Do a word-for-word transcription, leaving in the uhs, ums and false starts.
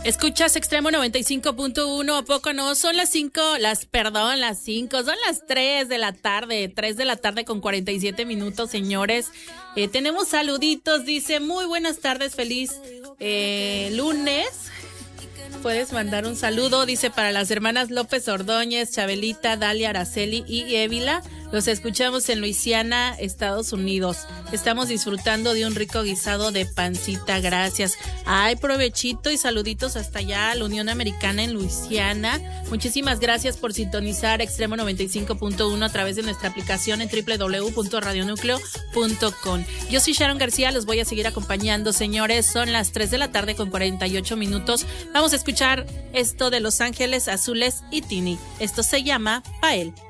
Escuchas Extremo noventa y cinco punto uno, ¿a poco no? Son las cinco, las, perdón, las cinco, son las tres de la tarde, tres de la tarde con cuarenta y siete minutos, señores. Eh, tenemos saluditos, dice, muy buenas tardes, feliz eh, lunes. Puedes mandar un saludo, dice, para las hermanas López Ordóñez, Chabelita, Dalia, Araceli y Évila. Los escuchamos en Luisiana, Estados Unidos. Estamos disfrutando de un rico guisado de pancita, gracias. Ay, provechito y saluditos hasta allá a la Unión Americana en Luisiana. Muchísimas gracias por sintonizar Extremo noventa y cinco punto uno a través de nuestra aplicación en doble u doble u doble u punto radio núcleo punto com. Yo soy Sharon García, los voy a seguir acompañando, señores. Son las tres de la tarde con cuarenta y ocho minutos. Vamos a escuchar esto de Los Ángeles Azules y Tini. Esto se llama Pa' él.